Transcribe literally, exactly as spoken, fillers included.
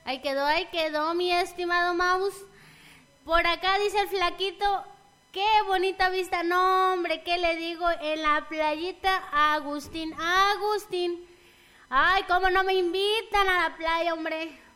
Ahí quedó, ahí quedó, mi estimado Maus. Por acá dice el flaquito, qué bonita vista. No, hombre, ¿qué le digo? En la playita Agustín, Agustín. Ay, cómo no me invitan a la playa, hombre.